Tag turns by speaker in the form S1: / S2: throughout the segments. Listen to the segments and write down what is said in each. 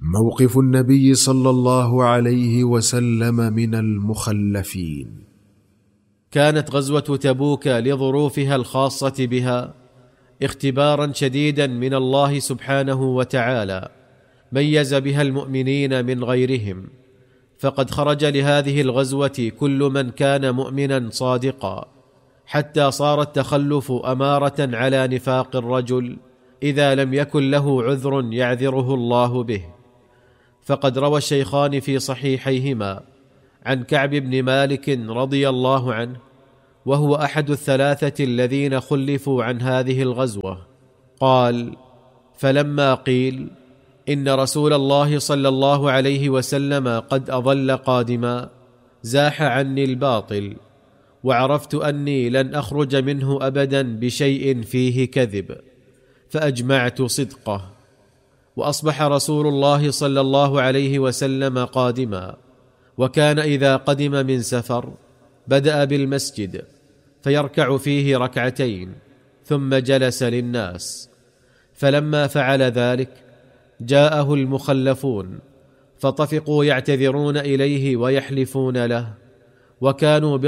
S1: موقف النبي صلى الله عليه وسلم من المخلفين.
S2: كانت غزوة تبوك لظروفها الخاصة بها اختبارا شديدا من الله سبحانه وتعالى، ميز بها المؤمنين من غيرهم، فقد خرج لهذه الغزوة كل من كان مؤمنا صادقا، حتى صار التخلف أمارة على نفاق الرجل إذا لم يكن له عذر يعذره الله به. فقد روى الشيخان في صحيحيهما عن كعب بن مالك رضي الله عنه، وهو أحد الثلاثة الذين خلفوا عن هذه الغزوة، قال: فلما قيل إن رسول الله صلى الله عليه وسلم قد أظل قادما زاح عني الباطل، وعرفت أني لن أخرج منه أبدا بشيء فيه كذب، فأجمعت صدقه. وأصبح رسول الله صلى الله عليه وسلم قادما، وكان إذا قدم من سفر بدأ بالمسجد فيركع فيه ركعتين ثم جلس للناس، فلما فعل ذلك جاءه المخلفون فطفقوا يعتذرون إليه ويحلفون له، وكانوا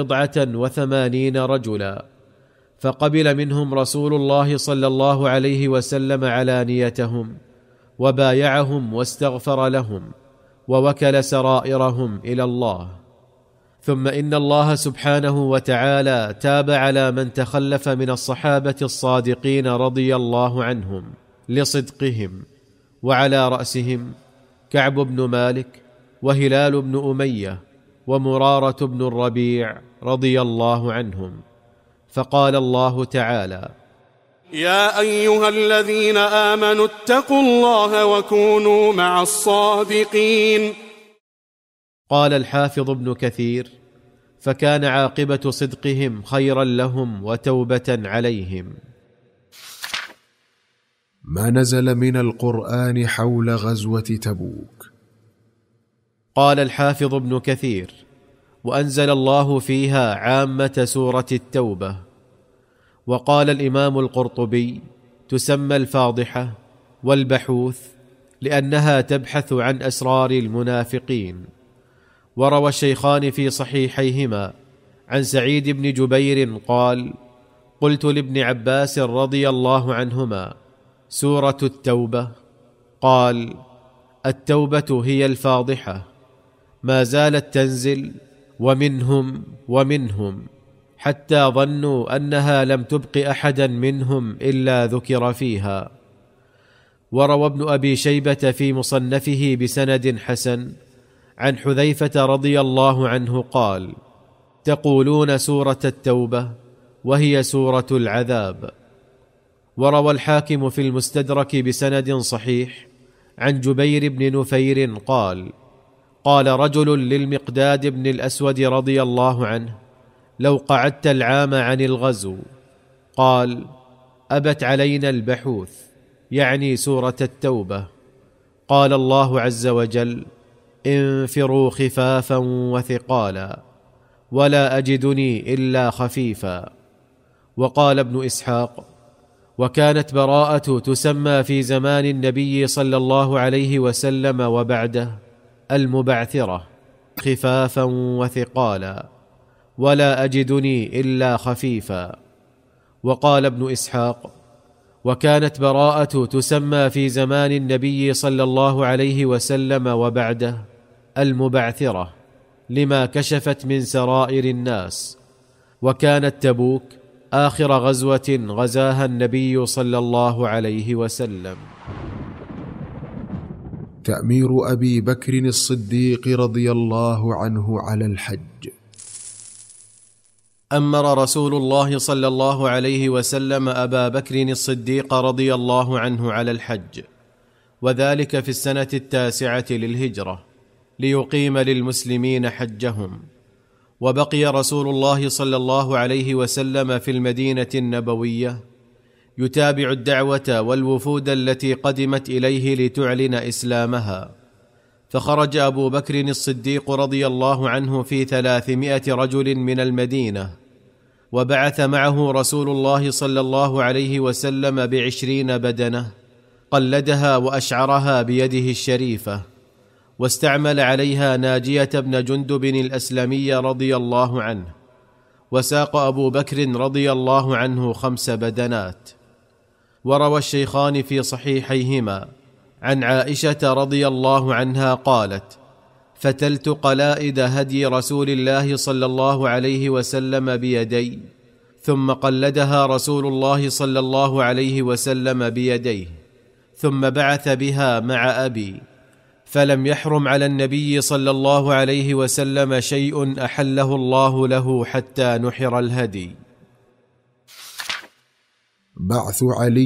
S2: 87 رجلا، فقبل منهم رسول الله صلى الله عليه وسلم علانيتهم وبايعهم واستغفر لهم ووكل سرائرهم إلى الله. ثم إن الله سبحانه وتعالى تاب على من تخلف من الصحابة الصادقين رضي الله عنهم لصدقهم، وعلى رأسهم كعب بن مالك وهلال بن أمية ومرارة بن الربيع رضي الله عنهم. فقال الله تعالى:
S3: يا أيها الذين آمنوا اتقوا الله وكونوا مع الصادقين.
S2: قال الحافظ ابن كثير: فكان عاقبة صدقهم خيرا لهم وتوبة عليهم.
S1: ما نزل من القرآن حول غزوة تبوك.
S2: قال الحافظ ابن كثير: وأنزل الله فيها عامة سورة التوبة. وقال الإمام القرطبي: تسمى الفاضحة والبحوث لأنها تبحث عن أسرار المنافقين. وروى الشيخان في صحيحيهما عن سعيد بن جبير قال: قلت لابن عباس رضي الله عنهما: سورة التوبة؟ قال: التوبة هي الفاضحة، ما زالت تنزل ومنهم ومنهم، حتى ظنوا أنها لم تبق أحدا منهم إلا ذكر فيها. وروى ابن أبي شيبة في مصنفه بسند حسن عن حذيفة رضي الله عنه قال: تقولون سورة التوبة وهي سورة العذاب. وروى الحاكم في المستدرك بسند صحيح عن جبير بن نفير قال: قال رجل للمقداد بن الأسود رضي الله عنه: لو قعدت العام عن الغزو. قال: أبت علينا البحوث، يعني سورة التوبة. قال الله عز وجل: انفروا خفافا وثقالا ولا أجدني إلا خفيفا. وقال ابن إسحاق: وكانت براءة تسمى في زمان النبي صلى الله عليه وسلم وبعده المبعثرة، خفافا وثقالا ولا أجدني إلا خفيفا. وقال ابن إسحاق: وكانت براءة تسمى في زمان النبي صلى الله عليه وسلم وبعده المبعثرة، لما كشفت من سرائر الناس. وكانت تبوك آخر غزوة غزاها النبي صلى الله عليه وسلم.
S1: تأمير أبي بكر الصديق رضي الله عنه على الحج.
S2: أمر رسول الله صلى الله عليه وسلم أبا بكر الصديق رضي الله عنه على الحج، وذلك في السنة 9 للهجرة، ليقيم للمسلمين حجهم. وبقي رسول الله صلى الله عليه وسلم في المدينة النبوية يتابع الدعوة والوفود التي قدمت إليه لتعلن إسلامها. فخرج أبو بكر الصديق رضي الله عنه في 300 رجل من المدينة، وبعث معه رسول الله صلى الله عليه وسلم ب20 بدنة قلدها وأشعرها بيده الشريفة، واستعمل عليها ناجية بن جندب الأسلمي رضي الله عنه، وساق أبو بكر رضي الله عنه 5 بدنات. وروى الشيخان في صحيحيهما عن عائشة رضي الله عنها قالت: فتلت قلائد هدي رسول الله صلى الله عليه وسلم بيدي، ثم قلدها رسول الله صلى الله عليه وسلم بيديه، ثم بعث بها مع أبي، فلم يحرم على النبي صلى الله عليه وسلم شيء أحله الله له حتى نحر الهدي.
S1: بعث علي